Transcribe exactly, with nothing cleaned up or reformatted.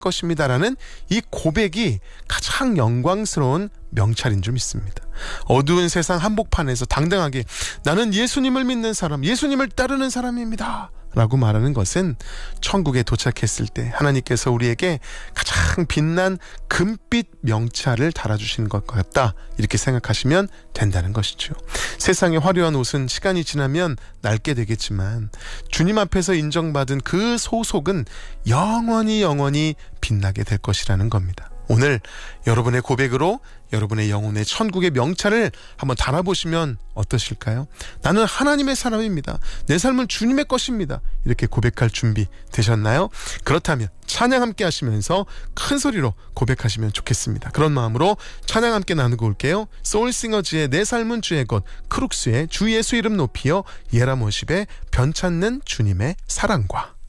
것입니다라는 이 고백이 가장 영광스러운 명찰인 줄 믿습니다. 어두운 세상 한복판에서 당당하게 나는 예수님을 믿는 사람, 예수님을 따르는 사람입니다 라고 말하는 것은 천국에 도착했을 때 하나님께서 우리에게 가장 빛난 금빛 명찰을 달아주시는 것 같다, 이렇게 생각하시면 된다는 것이죠. 세상의 화려한 옷은 시간이 지나면 낡게 되겠지만 주님 앞에서 인정받은 그 소속은 영원히 영원히 빛나게 될 것이라는 겁니다. 오늘 여러분의 고백으로 여러분의 영혼의 천국의 명찰을 한번 달아보시면 어떠실까요? 나는 하나님의 사람입니다. 내 삶은 주님의 것입니다. 이렇게 고백할 준비 되셨나요? 그렇다면 찬양 함께 하시면서 큰 소리로 고백하시면 좋겠습니다. 그런 마음으로 찬양 함께 나누고 올게요. 소울싱어즈의 내 삶은 주의 것, 크룩스의 주 예수 이름 높이여, 예라모십의 변찮는 주님의 사랑과.